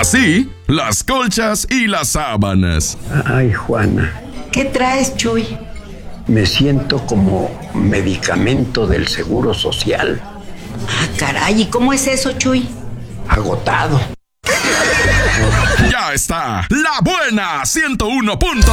Así, las colchas y las sábanas. Ay, Juana. ¿Qué traes, Chuy? Me siento como medicamento del Seguro Social. Ah, caray, ¿y cómo es eso, Chuy? Agotado. Ya está, La Buena 101.3.